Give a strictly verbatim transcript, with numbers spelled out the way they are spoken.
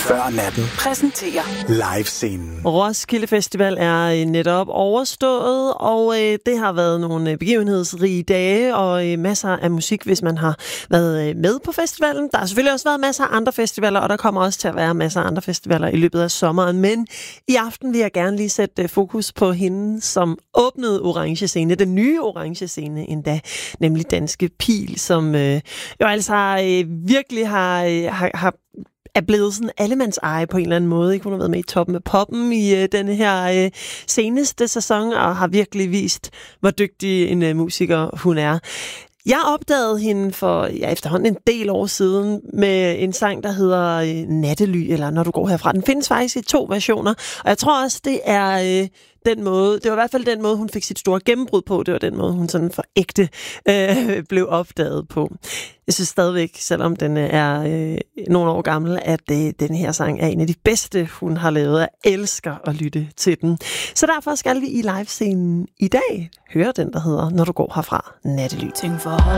Før natten. Præsenterer Live-scenen. Roskilde Festival er netop overstået, og øh, det har været nogle begivenhedsrige dage og øh, masser af musik, hvis man har været øh, med på festivalen. Der har selvfølgelig også været masser af andre festivaler, og der kommer også til at være masser af andre festivaler i løbet af sommeren. Men i aften vil jeg gerne lige sætte øh, fokus på hende, som åbnede Orange Scene, den nye Orange Scene endda, nemlig Danske Pil, som øh, jo altså øh, virkelig har, øh, har, har er blevet sådan allemands eje på en eller anden måde. Ikke? Hun har været med i Toppen af Poppen i øh, denne her øh, seneste sæson, og har virkelig vist, hvor dygtig en øh, musiker hun er. Jeg opdagede hende for ja, efterhånden en del år siden med en sang, der hedder øh, Nattely, eller Når du går herfra. Den findes faktisk i to versioner, og jeg tror også, det er øh, den måde, det var i hvert fald den måde, hun fik sit store gennembrud på. Det var den måde, hun sådan for ægte øh, blev opdaget på. Jeg synes stadigvæk, selvom den er øh, nogle år gammel, at øh, den her sang er en af de bedste, hun har lavet. Jeg elsker at lytte til den. Så derfor skal vi i livescenen i dag høre den, der hedder Når du går herfra, Nattely.